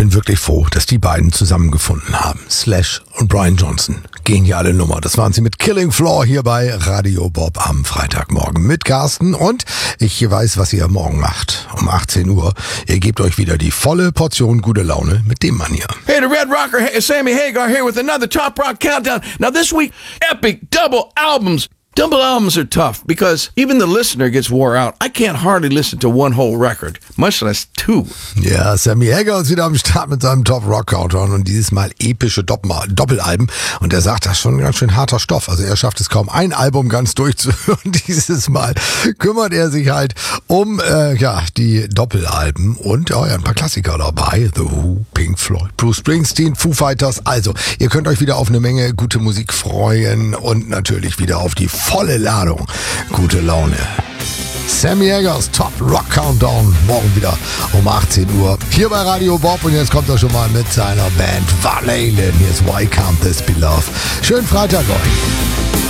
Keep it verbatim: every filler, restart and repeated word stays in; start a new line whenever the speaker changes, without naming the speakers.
bin wirklich froh, dass die beiden zusammengefunden haben. Slash und Brian Johnson. Geniale Nummer. Das waren sie mit Killing Floor hier bei Radio Bob am Freitagmorgen mit Carsten. Und ich weiß, was ihr morgen macht. Um achtzehn Uhr. Ihr gebt euch wieder die volle Portion gute Laune mit dem Mann hier.
Hey, the Red Rocker, Sammy Hagar here with another Top Rock Countdown. Now this week, epic double albums. Double albums are tough because even the listener gets wore out. I can't hardly listen to one whole record, much less two.
Ja, Sammy Hagar ist wieder am Start mit seinem Top Rock Countdown und dieses Mal epische Doppel- Doppelalben. Und er sagt, das ist schon ganz schön harter Stoff. Also er schafft es kaum, ein Album ganz durchzuhören. Dieses Mal kümmert er sich halt um äh, ja die Doppelalben und oh ja, ein paar Klassiker dabei. The Who, Pink Floyd, Bruce Springsteen, Foo Fighters. Also ihr könnt euch wieder auf eine Menge gute Musik freuen und natürlich wieder auf die volle Ladung gute Laune. Sammy Hagars Top Rock Countdown morgen wieder um achtzehn Uhr hier bei Radio Bob und jetzt kommt er schon mal mit seiner Band Van Halen. Hier ist Why Can't This Be Love. Schönen Freitag euch.